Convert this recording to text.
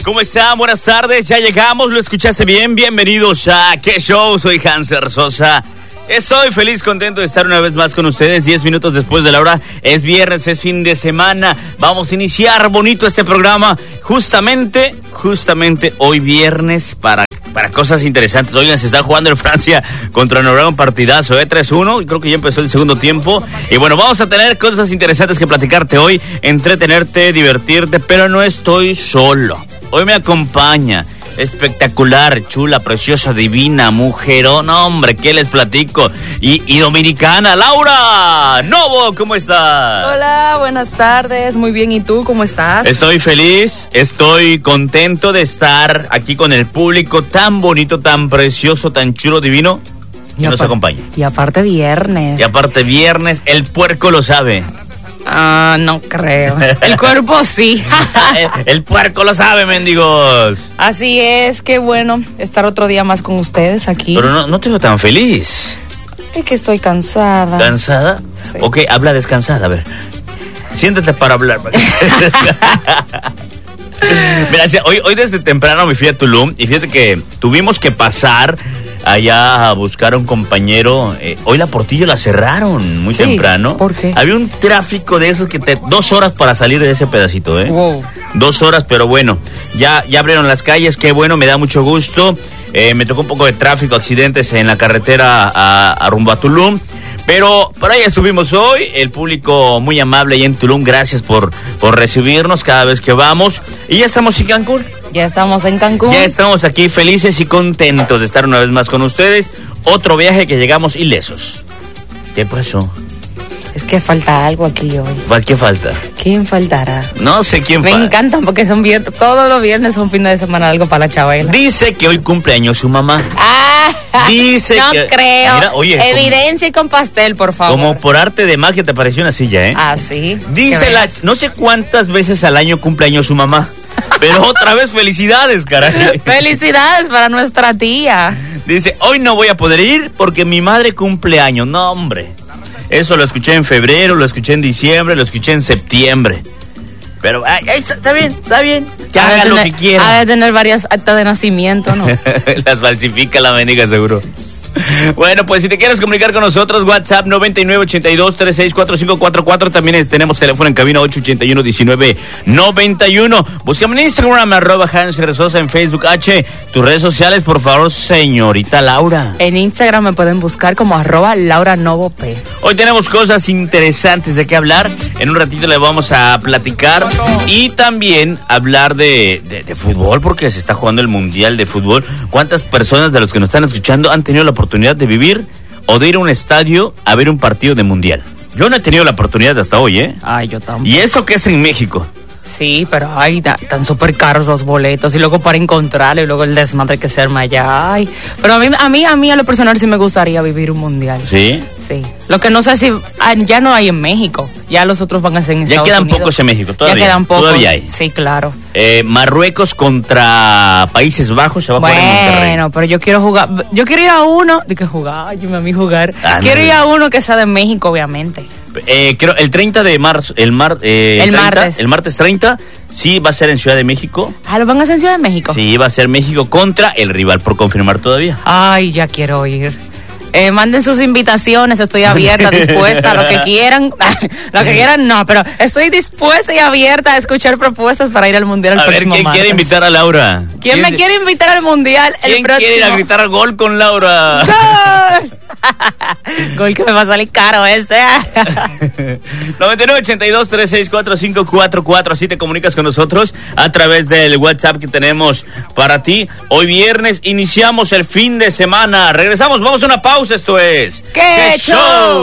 ¿Cómo están? Buenas tardes, ya llegamos, lo escuchaste bien, bienvenidos a ¿Qué Show? Soy Hanser Sosa. Estoy feliz, contento de estar una vez más con ustedes, 10 minutos después de la hora. Es viernes, es fin de semana, vamos a iniciar bonito este programa, justamente hoy viernes para cosas interesantes. Oigan, se está jugando en Francia contra Noruega, un partidazo, 3-1, y creo que ya empezó el segundo tiempo. Y bueno, vamos a tener cosas interesantes que platicarte hoy, entretenerte, divertirte, pero no estoy solo. Hoy me acompaña, espectacular, chula, preciosa, divina, mujerón, hombre, ¿qué les platico? Y dominicana, Laura Novo, ¿cómo estás? Hola, buenas tardes, muy bien, ¿y tú cómo estás? Estoy feliz, estoy contento de estar aquí con el público tan bonito, tan precioso, tan chulo, divino, que nos acompaña. Y aparte viernes. El puerco lo sabe. Ah, no creo. El cuerpo sí. El puerco lo sabe, mendigos. Así es, qué bueno estar otro día más con ustedes aquí. Pero no te veo tan feliz. Es que estoy cansada. ¿Cansada? Sí. Ok, habla descansada, a ver. Siéntate para hablar. Mira, hoy desde temprano me fui a Tulum y fíjate que tuvimos que pasar allá a buscar a un compañero. Hoy la Portillo la cerraron muy temprano. ¿Por qué? Había un tráfico de esos que 2 horas para salir de ese pedacito, Wow. 2 horas, pero bueno, ya abrieron las calles, qué bueno, me da mucho gusto. Me tocó un poco de tráfico, accidentes en la carretera a rumbo a Tulum. Pero por ahí estuvimos hoy, el público muy amable ahí en Tulum, gracias por recibirnos cada vez que vamos. Y ya estamos en Cancún. Ya estamos en Cancún. Ya estamos aquí felices y contentos de estar una vez más con ustedes. Otro viaje que llegamos ilesos. ¿Qué pasó? Es que falta algo aquí hoy. ¿Qué falta? ¿Quién faltará? No sé quién falta. Me encantan porque son viernes, todos los viernes son fin de semana algo para la chabela. Dice que hoy cumpleaños su mamá. Dice no que... creo. Mira, oye, evidencia y con pastel, por favor. Como por arte de magia te apareció una silla, ¿eh? Ah, sí. Dice no sé cuántas veces al año cumpleaños su mamá. Pero otra vez felicidades, caray. Felicidades para nuestra tía. Dice, hoy no voy a poder ir porque mi madre cumple años. No, hombre. Eso lo escuché en febrero, lo escuché en diciembre, lo escuché en septiembre. Pero está bien. Que haga lo que quiera. Ha de tener varias actas de nacimiento, ¿no? Las falsifica la mendiga, seguro. Bueno, pues si te quieres comunicar con nosotros, WhatsApp 9982364544. También tenemos teléfono en cabina 881-1991. Búscame en Instagram, @HanserSosa, en Facebook, tus redes sociales, por favor, señorita Laura. En Instagram me pueden buscar como @LauraNovoP. Hoy tenemos cosas interesantes de qué hablar. En un ratito le vamos a platicar y también hablar de fútbol, porque se está jugando el Mundial de Fútbol. ¿Cuántas personas de los que nos están escuchando han tenido la oportunidad de vivir o de ir a un estadio a ver un partido de Mundial? Yo no he tenido la oportunidad hasta hoy, Ay, yo tampoco. Y eso que es en México. Sí, pero están súper caros los boletos y luego para encontrarlo y luego el desmadre que se arma allá. Ay, pero a mí a lo personal sí me gustaría vivir un Mundial. ¿Sí? Sí. Lo que no sé si ya no hay en México. Ya los otros van a ser en Estados Unidos. Ya quedan Unidos. Pocos en México, todavía. Ya quedan pocos. Todavía hay. Sí, claro. Marruecos contra Países Bajos se va a jugar en Monterrey. Bueno, pero yo quiero jugar. Yo quiero ir a uno. ¿De qué jugar? Ayúdame a mí jugar. Quiero ir a uno que sea de México, obviamente. Creo el 30 de marzo, el martes 30, sí va a ser en Ciudad de México. ¿Lo van a hacer en Ciudad de México? Sí, va a ser México contra el rival por confirmar todavía. Ay, ya quiero ir. Manden sus invitaciones, estoy abierta, dispuesta, lo que quieran. Lo que quieran, no, pero estoy dispuesta y abierta a escuchar propuestas para ir al Mundial el próximo martes. ¿Quién quiere invitar a Laura? ¿Quién me quiere invitar al Mundial el próximo? ¿Quién quiere ir a gritar al gol con Laura? ¡Gol! Gol que me va a salir caro ese. 9982364544. Así te comunicas con nosotros a través del WhatsApp que tenemos para ti. Hoy viernes iniciamos el fin de semana. Regresamos, vamos a una pausa. Esto es ¿Qué show?